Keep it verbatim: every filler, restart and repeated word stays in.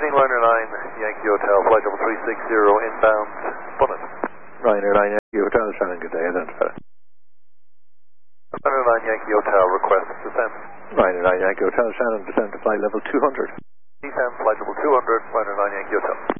Green, Ryanair nine, Yankee Hotel, flight level three six zero, inbound, Bunnet. Ryanair nine, Yankee Hotel, Shannon, good day, identify. Ryanair nine, Yankee Hotel, request descent. Ryanair nine, Yankee Hotel, Shannon, descend to flight level two hundred. Descend, flight level two hundred, Ryanair nine, Yankee Hotel.